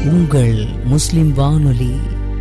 உங்கள் முஸ்லிம் வானொலி.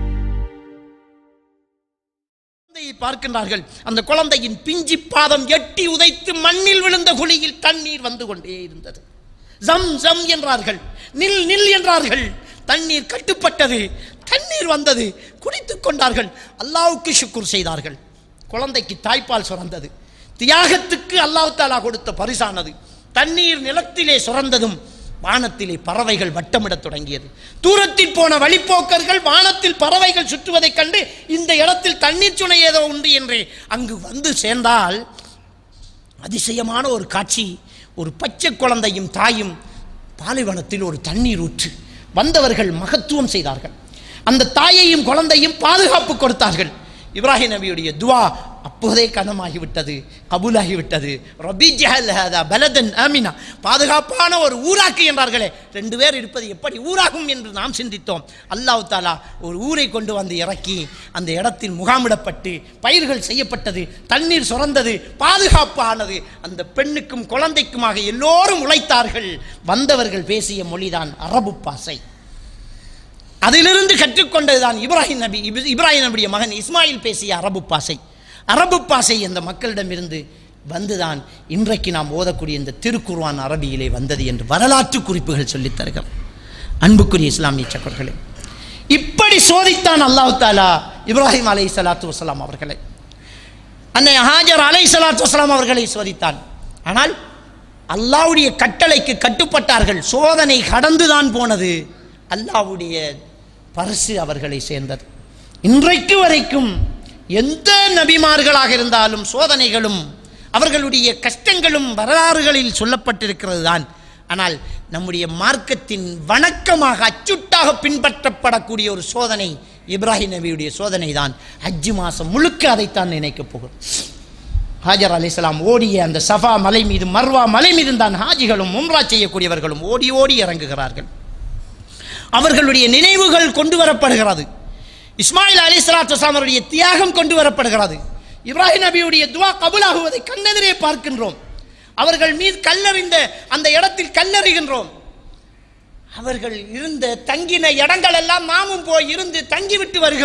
பார்க்கின்றார்கள், அந்த குழந்தையின் பிஞ்சி பாதம் எட்டி உதைத்து மண்ணில் விழுந்த குழியில் தண்ணீர் வந்து கொண்டே இருந்தது. ஜம் ஜம் என்றார்கள், நில் நில் என்றார்கள். தண்ணீர் கட்டுப்பட்டது, தண்ணீர் வந்தது, குடித்துக் கொண்டார்கள். அல்லாஹ்வுக்கு ஷுக்ர் செய்தார்கள். குழந்தைக்கு தாய்ப்பால் சுரந்தது. தியாகத்துக்கு அல்லாஹ் தஆலா கொடுத்த பரிசானது. தண்ணீர் நிலத்திலே சுரந்ததும் வானத்திலே பறவைகள் வட்டமிடத் தொடங்கியது. தூரத்தில் போன வழிப்போக்கர்கள் வானத்தில் பறவைகள் சுற்றுவதைக் கண்டு இந்த இடத்தில் தண்ணீர் சுனை ஏதோ உண்டு என்று அங்கு வந்து சேர்ந்தால் அதிசயமான ஒரு காட்சி. ஒரு பச்சை குழந்தையும் தாயும் பாலைவனத்தில் ஒரு தண்ணீர் ஊற்று. வந்தவர்கள் மகத்துவம் செய்தார்கள். அந்த தாயையும் குழந்தையும் பாதுகாப்பு கொடுத்தார்கள். இப்ராஹிம் நபியுடைய துவா அப்போதே கனமாகிவிட்டது, கபூலாகிவிட்டது. ரபி ஜஹல் ஹதா பலதன் ஆமினா, பாதுகாப்பான ஒரு ஊராக்கு என்றார்களே. 2 பேர் இருப்பது எப்படி ஊராகும் என்று நாம் சிந்தித்தோம். அல்லாஹ் தஆலா ஒரு ஊரை கொண்டு வந்து இறக்கி அந்த இடத்தில் முகாமிடப்பட்டு பயிர்கள் செய்யப்பட்டது, தண்ணீர் சுரந்தது, பாதுகாப்பு ஆனது. அந்த பெண்ணுக்கும் குழந்தைக்குமாக எல்லோரும் உழைத்தார்கள். வந்தவர்கள் பேசிய மொழிதான் அரபு பாசை. அதிலிருந்து கற்றுக்கொண்டதுதான் இப்ராஹிம் நபியுடைய மகன் இஸ்மாயில் பேசிய அரபு பாசை. அரபு பாசை அந்த மக்களிடமிருந்து வந்துதான் இன்றைக்கு நாம் ஓதக்கூடிய இந்த திருக்குர்ஆன் அரபியிலே வந்தது என்று வரலாற்று குறிப்புகள் சொல்லித் தருகிறார். அன்புக்குரிய இஸ்லாமிய சகோதரர்களே, இப்படி சோதித்தான் அல்லாஹ் தஆலா இப்ராஹிம் அலைஹிஸ்ஸலாத்து வஸ்ஸலாம் அவர்களை, அன்னை ஹாஜர் அலைஹிஸ்ஸலாத்து வஸ்ஸலாம் அவர்களை சோதித்தான். ஆனால் அல்லாஹ்வுடைய கட்டளைக்கு கட்டுப்பட்டார்கள். சோதனை கடந்துதான் போனது. அல்லாஹ்வுடைய பரிசு அவர்களை சேர்ந்தது. இன்றைக்கு வரைக்கும் எந்த நபிமார்களாக இருந்தாலும் சோதனைகளும் அவர்களுடைய கஷ்டங்களும் வரலாறுகளில் சொல்லப்பட்டிருக்கிறது தான். ஆனால் நம்முடைய மார்க்கத்தின் வணக்கமாக அச்சுட்டாக பின்பற்றப்படக்கூடிய ஒரு சோதனை இப்ராஹிம் நபியுடைய சோதனை தான். ஹஜ் மாதம் முழுக்க அதைத்தான் நினைக்கப் போகிறோம். ஹாஜர் அலைஹிஸ்ஸலாம் ஓடிய அந்த சஃபா மலை மீது, மர்வா மலை மீது தான் ஹாஜிகளும் உம்ரா செய்யக்கூடியவர்களும் ஓடி ஓடி இறங்குகிறார்கள். அவர்களுடைய நினைவுகள் கொண்டு வரப்படுகிறது. இஸ்மாயில் அலைஹிஸ்ஸலாத்து வஸ்ஸலாம் அவருடைய தியாகம் கொண்டு வரப்படுகிறது. இப்ராஹிம் நபியுடைய துவா கபூலாகுவதை கண்ணெதிரே பார்க்கின்றோம். அவர்கள் மீது கல்லறிந்த அந்த இடத்தில் கல்லறிகின்றோம். அவர்கள் இருந்த தங்கின இடங்கள் எல்லாம் நாமும் போய் இருந்து தங்கிவிட்டு வருகிறோம்.